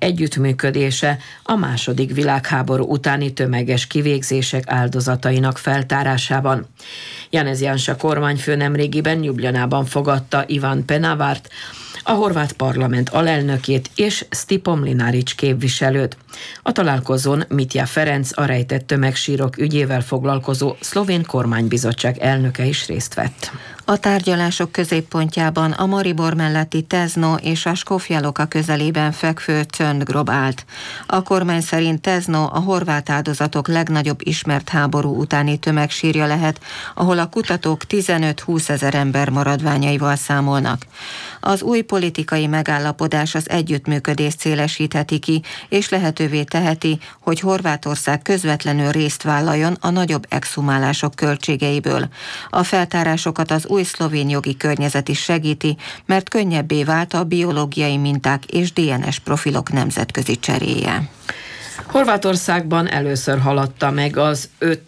együttműködése a II. Világháború utáni tömeges kivégzések áldozatainak feltárásában. Janez Janša kormányfő nemrégiben Ljubljanában fogadta Ivan Penavárt, a horvát parlament alelnökét és Stipo Mlinarić képviselőt. A találkozón Mitja Ferenc, a rejtett tömegsírok ügyével foglalkozó szlovén kormánybizottság elnöke is részt vett. A tárgyalások középpontjában a Maribor melletti Tezno és a Skopje Loka közelében fekvő Csöndgrob állt. A kormány szerint Tezno a horvát áldozatok legnagyobb ismert háború utáni tömegsírja lehet, ahol a kutatók 15-20 ezer ember maradványaival számolnak. Az új politikai megállapodás az együttműködést szélesítheti ki, és lehetővé teheti, hogy Horvátország közvetlenül részt vállaljon a nagyobb exhumálások költségeiből. A feltárásokat az új szlovén jogi környezet is segíti, mert könnyebbé vált a biológiai minták és DNS profilok nemzetközi cseréje. Horvátországban először haladta meg az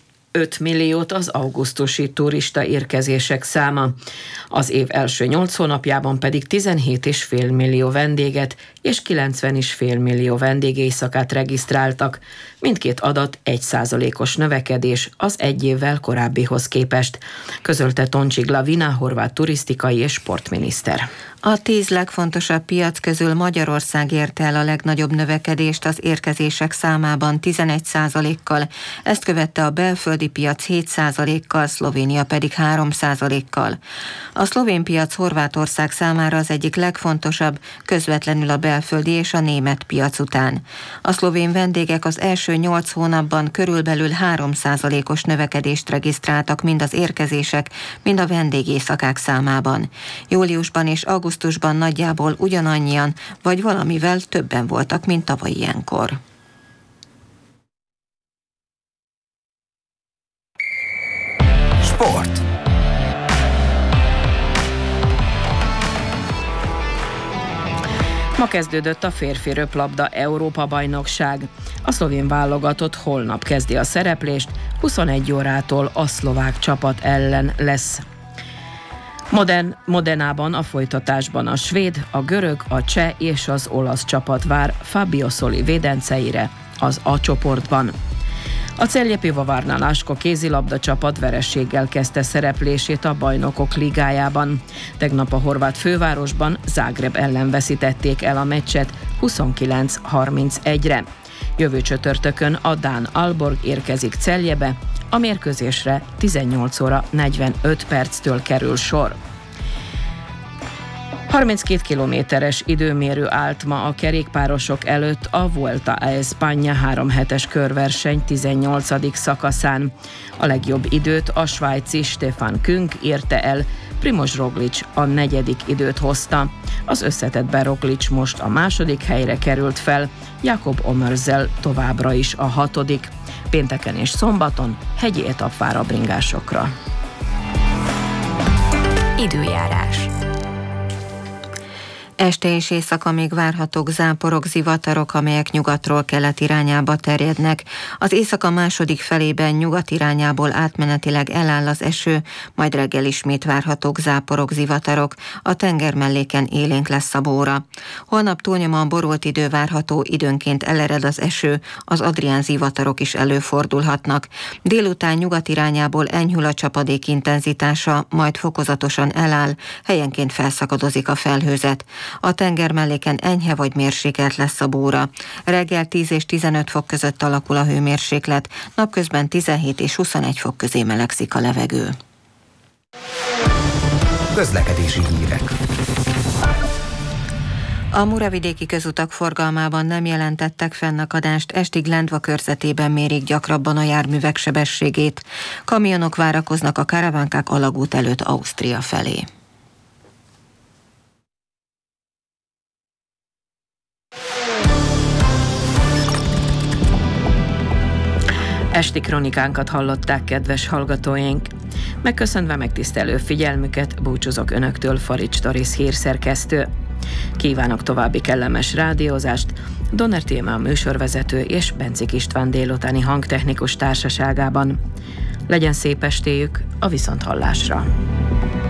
5 milliót az augusztusi turista érkezések száma. Az év első 8 hónapjában pedig 17,5 millió vendéget és 90,5 millió vendégéjszakát regisztráltak. Mindkét adat 1%-os növekedés az egy évvel korábbihoz képest, közölte Tonči Glavina, horvát turisztikai és sportminiszter. A 10 legfontosabb piac közül Magyarország érte el a legnagyobb növekedést az érkezések számában 11%-kal, ezt követte a belföldi piac 7%-kal, Szlovénia pedig 3%-kal. A szlovén piac Horvátország számára az egyik legfontosabb, közvetlenül a belföldi és a német piac után. A szlovén vendégek az első 8 hónapban körülbelül 3%-os növekedést regisztráltak mind az érkezések, mind a vendégészakák számában. Júliusban és augusztusban nagyjából ugyanannyian, vagy valamivel többen voltak, mint tavaly ilyenkor. Sport. Ma kezdődött a férfi röplabda Európa-bajnokság. A szlovén válogatott holnap kezdi a szereplést, 21 órától a szlovák csapat ellen lesz. Modenában a folytatásban a svéd, a görög, a cseh és az olasz csapat vár Fabio Soli védenceire az A csoportban. A Celje Pivovarna Laško kézilabda csapat vereséggel kezdte szereplését a Bajnokok Ligájában. Tegnap a horvát fővárosban Zágreb ellen veszítették el a meccset 29-31-re. Jövő csütörtökön a dán Aalborg érkezik Celjebe, a mérkőzésre 18 óra 45 perctől kerül sor. 32 kilométeres időmérő állt ma a kerékpárosok előtt a Vuelta a España 3 hetes körverseny 18. szakaszán. A legjobb időt a svájci Stefan Küng érte el, Primož Roglič a 4. időt hozta. Az összetettben Roglič most a 2. helyre került fel, Jakob Omerzel továbbra is a 6. Pénteken és szombaton hegyi etap vár a bringásokra. Időjárás. Este és éjszaka még várhatók záporok, zivatarok, amelyek nyugatról kelet irányába terjednek. Az éjszaka második felében nyugat irányából átmenetileg eláll az eső, majd reggel ismét várhatók záporok, zivatarok, a tengermelléken élénk lesz a bóra. Holnap túlnyomóan borult idő várható, időnként elered az eső, az Adrián zivatarok is előfordulhatnak. Délután nyugat irányából enyhül a csapadék intenzitása, majd fokozatosan eláll, helyenként felszakadozik a felhőzet. A tengermelléken enyhe vagy mérsékelt lesz a bóra. Reggel 10 és 15 fok között alakul a hőmérséklet, napközben 17 és 21 fok közé melegszik a levegő. Közlekedési hírek. A muravidéki közutak forgalmában nem jelentettek fennakadást, estig Lendva körzetében mérik gyakrabban a járművek sebességét. Kamionok várakoznak a Karavánkák alagút előtt Ausztria felé. Esti kronikánkat hallották, kedves hallgatóink. Megköszönve megtisztelő figyelmüket, búcsúzok önöktől, Farics Doris hírszerkesztő. Kívánok további kellemes rádiózást, Donner Téma a műsorvezető és Bencik István délutáni hangtechnikus társaságában. Legyen szép estéjük, a viszonthallásra!